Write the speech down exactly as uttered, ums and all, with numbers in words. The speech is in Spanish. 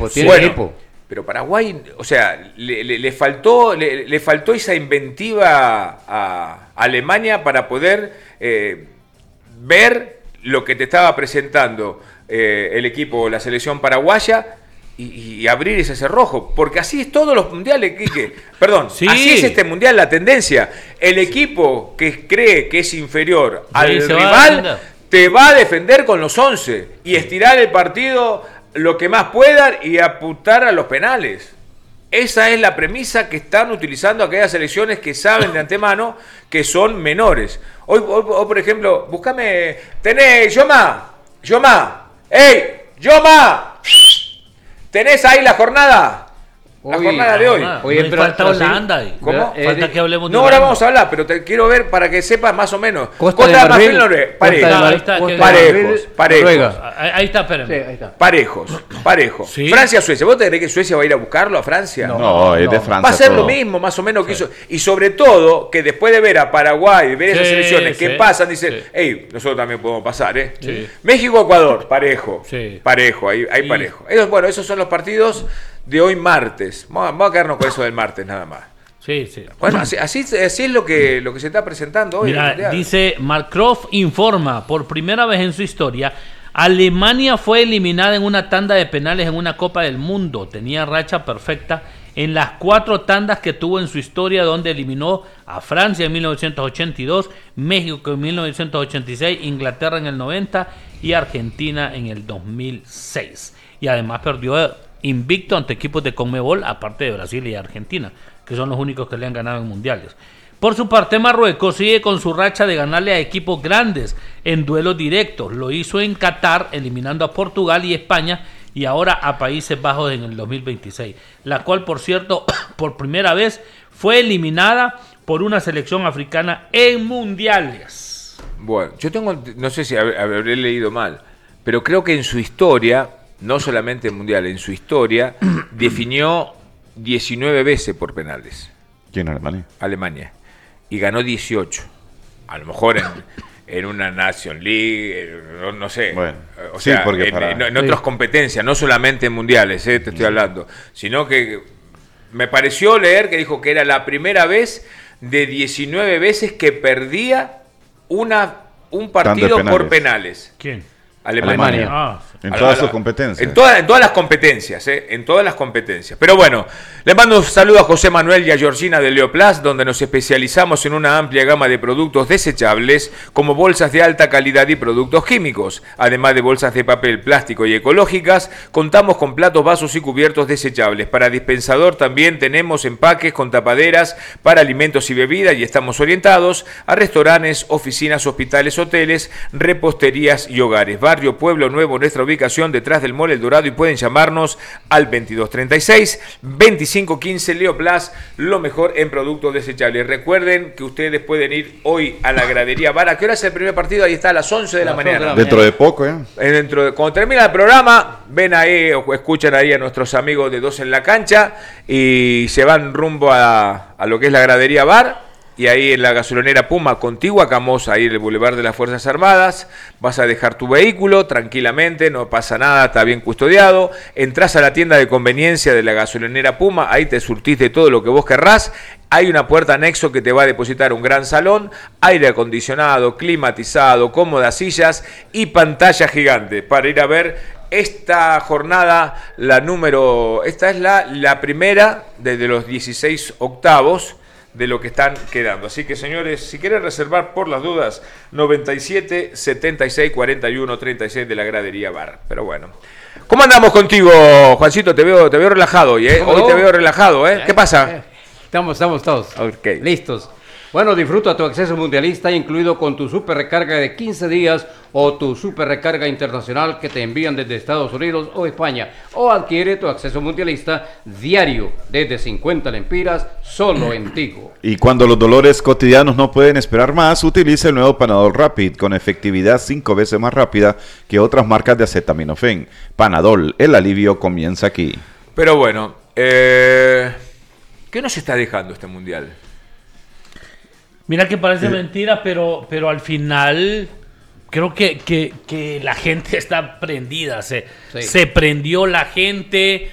equipo, tiene bueno, equipo. Pero Paraguay, o sea, le, le, le faltó le, le faltó esa inventiva a Alemania para poder eh, ver lo que te estaba presentando eh, el equipo, la selección paraguaya, y, y abrir ese cerrojo, porque así es todos los mundiales, Quique. Perdón, sí. así es este mundial, la tendencia. El equipo que cree que es inferior sí, al rival te va a defender con los once y estirar el partido lo que más puedan y apuntar a los penales. Esa es la premisa que están utilizando aquellas selecciones que saben de antemano que son menores. Hoy, hoy, hoy por ejemplo, búscame, tenés, Yoma, Yoma, ¡ey, Yoma! ¿Tenés ahí la jornada? La Oye, jornada de hoy. No, Oye, no pero falta Holanda ahí. ¿Cómo? Eh, falta que hablemos de No, ahora Holanda. vamos a hablar, pero te quiero ver para que sepas más o menos. Costa, Costa de Marfil, Marfil, Costa de parejos, Mar- Ahí está, Costa que- de parejos, Marfil, parejos. Noruega. Ahí, ahí está, espérame. Sí, ahí está. Parejos, parejos. Sí. Francia-Suecia. ¿Vos te crees que Suecia va a ir a buscarlo a Francia? No. No, es de no. Francia. Va a ser todo. lo mismo, más o menos, que hizo. Y sobre todo, que después de ver a Paraguay y ver esas Sí, selecciones que sí, pasan, dicen, sí. hey, nosotros también podemos pasar, ¿eh? Sí. México-Ecuador, parejo. Sí. Parejo, ahí, ahí Y- parejo. Esos, bueno, esos son los partidos de hoy martes. Vamos a, vamos a quedarnos con eso del martes nada más. Sí, sí. Bueno, así, así, así es lo que, lo que se está presentando hoy. en el Mira, Mundial. dice Markroff informa, por primera vez en su historia, Alemania fue eliminada en una tanda de penales en una Copa del Mundo. Tenía racha perfecta en las cuatro tandas que tuvo en su historia, donde eliminó a Francia en mil novecientos ochenta y dos, México en mil novecientos ochenta y seis, Inglaterra en el noventa y Argentina en el dos mil seis. Y además perdió invicto ante equipos de Conmebol, aparte de Brasil y Argentina, que son los únicos que le han ganado en mundiales. Por su parte, Marruecos sigue con su racha de ganarle a equipos grandes en duelos directos. Lo hizo en Qatar, eliminando a Portugal y España, y ahora a Países Bajos en el dos mil veintiséis, la cual, por cierto, por primera vez fue eliminada por una selección africana en mundiales. Bueno, yo tengo, no sé si hab- habré leído mal, pero creo que en su historia, no solamente en mundial, en su historia, definió diecinueve veces por penales. ¿Quién, Alemania? Alemania. Y ganó dieciocho. A lo mejor en, en una Nation League, en- no, no sé. Bueno, o sí, sea, porque en, para- en- en sí. otras competencias, no solamente en mundiales, eh, te estoy hablando, sino que me pareció leer que dijo que era la primera vez de diecinueve veces que perdía una, un partido Tanto de por penales. penales. ¿Quién? Alemania. Alemania. Ah, En A la- todas a la- sus competencias. En, toda- en todas las competencias, ¿eh? En todas las competencias. Pero bueno, le mando un saludo a José Manuel y a Georgina de Leoplast, donde nos especializamos en una amplia gama de productos desechables, como bolsas de alta calidad y productos químicos. Además de bolsas de papel, plástico y ecológicas, contamos con platos, vasos y cubiertos desechables. Para dispensador también tenemos empaques con tapaderas para alimentos y bebidas, y estamos orientados a restaurantes, oficinas, hospitales, hoteles, reposterías y hogares. Barrio Pueblo Nuevo, nuestra ubicación detrás del Mall El Dorado, y pueden llamarnos al veintidós treinta y seis, veinticinco quince. Leoplast, lo mejor en productos desechables. Recuerden que ustedes pueden ir hoy a la gradería Bar. ¿A qué hora es el primer partido? Ahí está, a las once de la A las once de mañana. la Dentro de poco, ¿eh? Eh, Dentro de, cuando termina el programa, ven ahí o escuchan ahí a nuestros amigos de Dos en la Cancha y se van rumbo a, a lo que es la gradería Bar. Y ahí en la gasolinera Puma contigua, Camosa, ahí en el Boulevard de las Fuerzas Armadas, vas a dejar tu vehículo tranquilamente, no pasa nada, está bien custodiado. Entrás a la tienda de conveniencia de la gasolinera Puma, ahí te surtís de todo lo que vos querrás. Hay una puerta anexo que te va a depositar un gran salón, aire acondicionado, climatizado, cómodas sillas y pantalla gigante para ir a ver esta jornada, la número, esta es la, la primera desde los dieciséis octavos de lo que están quedando. Así que, señores, si quieren reservar por las dudas, noventa y siete, setenta y seis, cuarenta y uno, treinta y seis de la gradería Bar. Pero bueno. ¿Cómo andamos contigo, Juancito? Te veo, te veo relajado hoy, ¿eh? Hoy te veo relajado, ¿eh? ¿Qué pasa? Estamos, estamos todos Ok. listos. Bueno, disfruta tu acceso mundialista, incluido con tu super recarga de quince días o tu super recarga internacional que te envían desde Estados Unidos o España. O adquiere tu acceso mundialista diario desde cincuenta lempiras solo en Tigo. Y cuando los dolores cotidianos no pueden esperar más, utiliza el nuevo Panadol Rapid con efectividad cinco veces más rápida que otras marcas de acetaminofén. Panadol, el alivio comienza aquí. Pero bueno, eh, ¿qué nos está dejando este mundial? Mira que parece mentira, pero, pero al final creo que, que, que la gente está prendida. Se, Sí. se prendió la gente.